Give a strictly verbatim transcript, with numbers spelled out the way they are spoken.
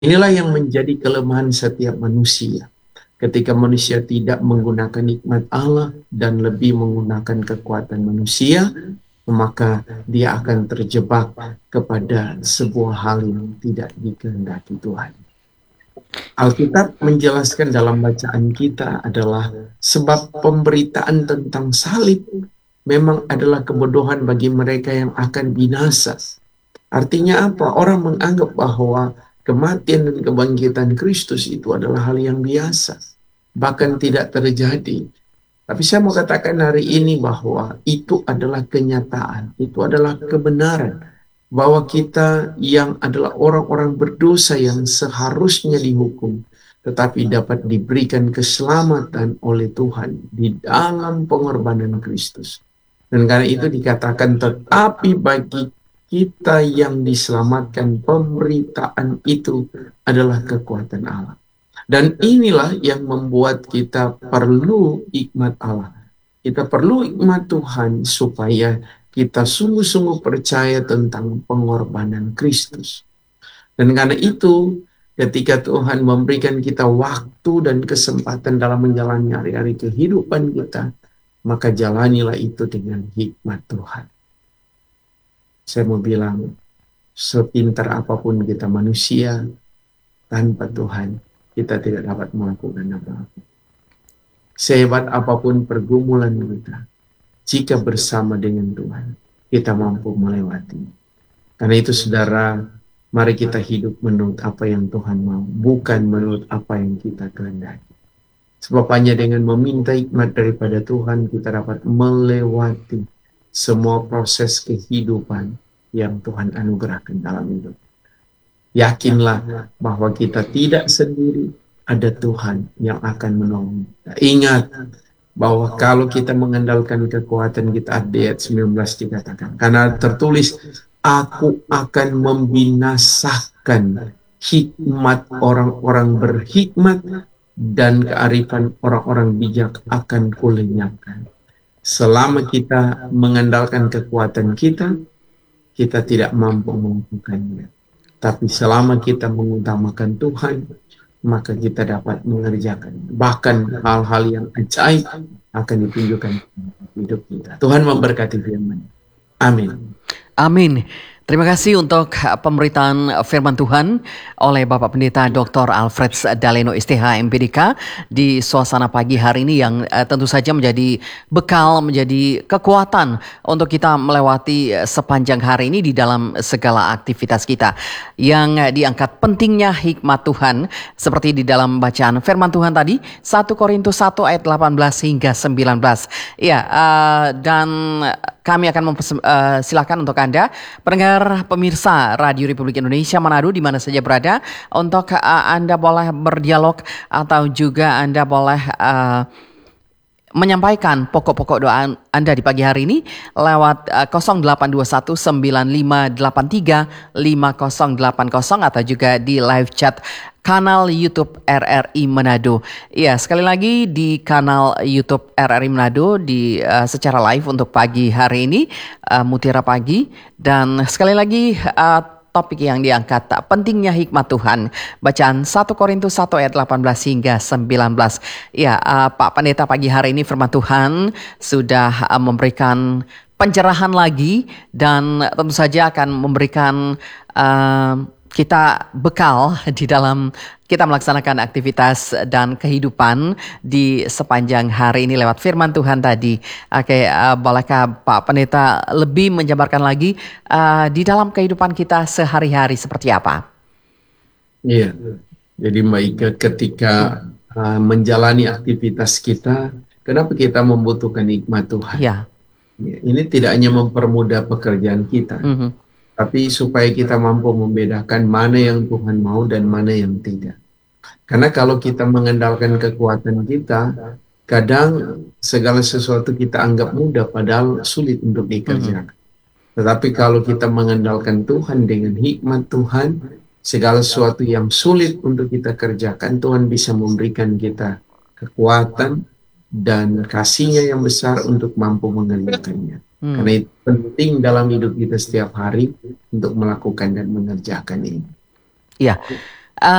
Inilah yang menjadi kelemahan setiap manusia. Ketika manusia tidak menggunakan nikmat Allah dan lebih menggunakan kekuatan manusia, maka dia akan terjebak kepada sebuah hal yang tidak dikehendaki Tuhan. Alkitab menjelaskan dalam bacaan kita adalah sebab pemberitaan tentang salib memang adalah kebodohan bagi mereka yang akan binasa. Artinya apa? Orang menganggap bahwa kematian dan kebangkitan Kristus itu adalah hal yang biasa, bahkan tidak terjadi. Tapi saya mau katakan hari ini bahwa itu adalah kenyataan, itu adalah kebenaran, bahwa kita yang adalah orang-orang berdosa yang seharusnya dihukum, tetapi dapat diberikan keselamatan oleh Tuhan di dalam pengorbanan Kristus. Dan karena itu dikatakan, tetapi bagi kita yang diselamatkan, pemberitaan itu adalah kekuatan Allah. Dan inilah yang membuat kita perlu hikmat Allah. Kita perlu hikmat Tuhan supaya kita sungguh-sungguh percaya tentang pengorbanan Kristus. Dan karena itu, ketika Tuhan memberikan kita waktu dan kesempatan dalam menjalani hari-hari kehidupan kita, maka jalanilah itu dengan hikmat Tuhan. Saya mau bilang, sepintar apapun kita manusia, tanpa Tuhan, kita tidak dapat melakukan apa-apa. Sehebat apapun pergumulan kita, jika bersama dengan Tuhan, kita mampu melewati. Karena itu saudara, mari kita hidup menurut apa yang Tuhan mau, bukan menurut apa yang kita kehendaki. Sebab hanya dengan meminta hikmat daripada Tuhan, kita dapat melewati semua proses kehidupan yang Tuhan anugerahkan dalam hidup. Yakinlah bahwa kita tidak sendiri, ada Tuhan yang akan menolong. Ingat bahwa kalau kita mengandalkan kekuatan kita, ayat sembilan belas dikatakan, karena tertulis, aku akan membinasakan hikmat orang-orang berhikmat dan kearifan orang-orang bijak akan kulenyapkan. Selama kita mengandalkan kekuatan kita, kita tidak mampu melakukannya. Tapi selama kita mengutamakan Tuhan, maka kita dapat mengerjakan. Bahkan hal-hal yang ajaib akan ditunjukkan dalam hidup kita. Tuhan memberkati firman. Amin. Amin. Terima kasih untuk pemberitaan firman Tuhan oleh Bapak Pendeta doktor Alfred Daleno S T H M P D K di suasana pagi hari ini yang uh, tentu saja menjadi bekal, menjadi kekuatan untuk kita melewati sepanjang hari ini di dalam segala aktivitas kita. Yang diangkat pentingnya hikmat Tuhan seperti di dalam bacaan firman Tuhan tadi, satu Korintus satu ayat delapan belas hingga sembilan belas. Ya, uh, dan kami akan mempersilahkan uh, untuk Anda, pendengar pemirsa Radio Republik Indonesia Manado di mana saja berada, untuk uh, Anda boleh berdialog atau juga Anda boleh uh, menyampaikan pokok-pokok doa Anda di pagi hari ini lewat uh, nol delapan dua satu sembilan lima delapan tiga lima nol delapan nol atau juga di live chat kanal YouTube R R I Manado. Ya, sekali lagi di kanal YouTube R R I Manado di uh, secara live untuk pagi hari ini, uh, Mutiara Pagi. Dan sekali lagi uh, topik yang diangkat, pentingnya hikmat Tuhan. Bacaan satu Korintus satu ayat delapan belas hingga sembilan belas. Ya, uh, Pak Pendeta, pagi hari ini firman Tuhan sudah uh, memberikan pencerahan lagi dan tentu saja akan memberikan uh, kita bekal di dalam kita melaksanakan aktivitas dan kehidupan di sepanjang hari ini lewat firman Tuhan tadi. Oke, uh, bolehkah Pak Pendeta lebih menjabarkan lagi uh, di dalam kehidupan kita sehari-hari seperti apa? Iya, jadi Mbak Ika, ketika uh, menjalani aktivitas kita, kenapa kita membutuhkan hikmat Tuhan? Ya. Ini tidak hanya mempermudah pekerjaan kita, mm-hmm. tapi supaya kita mampu membedakan mana yang Tuhan mau dan mana yang tidak. Karena kalau kita mengandalkan kekuatan kita, kadang segala sesuatu kita anggap mudah padahal sulit untuk dikerjakan. Mm-hmm. Tetapi kalau kita mengandalkan Tuhan dengan hikmat Tuhan, segala sesuatu yang sulit untuk kita kerjakan, Tuhan bisa memberikan kita kekuatan dan kasih-Nya yang besar untuk mampu mengerjakannya. Hmm. Karena itu penting dalam hidup kita setiap hari untuk melakukan dan mengerjakan ini. Iya.